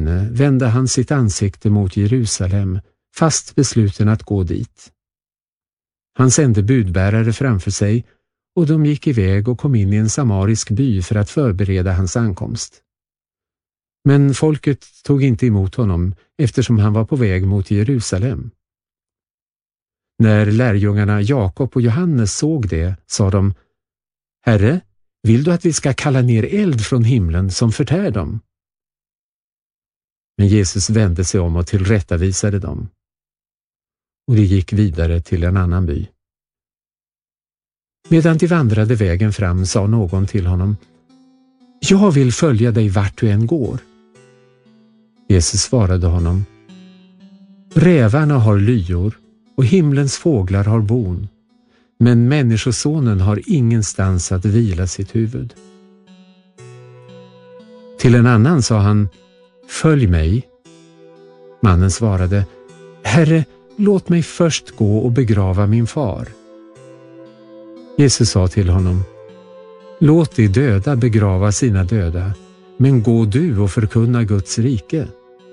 inne vände han sitt ansikte mot Jerusalem, fast besluten att gå dit. Han sände budbärare framför sig och de gick iväg och kom in i en samarisk by för att förbereda hans ankomst. Men folket tog inte emot honom eftersom han var på väg mot Jerusalem. När lärjungarna Jakob och Johannes såg det sa de: Herre, vill du att vi ska kalla ner eld från himlen som förtär dem? Men Jesus vände sig om och tillrättavisade dem. Och de gick vidare till en annan by. Medan de vandrade vägen fram sa någon till honom: Jag vill följa dig vart du än går. Jesus svarade honom: Rävarna har lyor och himlens fåglar har bon, men människosonen har ingenstans att vila sitt huvud. Till en annan sa han: Följ mig. Mannen svarade: Herre, låt mig först gå och begrava min far. Jesus sa till honom: Låt de döda begrava sina döda, men gå du och förkunna Guds rike.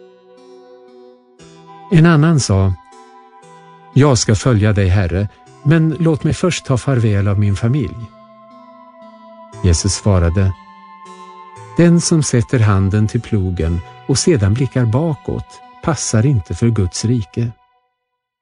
En annan sa: Jag ska följa dig, Herre, men låt mig först ta farväl av min familj. Jesus svarade: Den som sätter handen till plogen och sedan blickar bakåt passar inte för Guds rike.